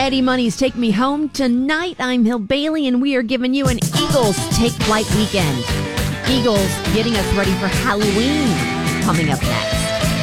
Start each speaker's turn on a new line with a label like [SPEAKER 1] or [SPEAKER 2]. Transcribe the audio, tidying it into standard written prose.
[SPEAKER 1] Eddie Money's Take Me Home. Tonight, I'm Hill Bailey, and we are giving you an Eagles Take Flight weekend. Eagles getting us ready for Halloween coming up next.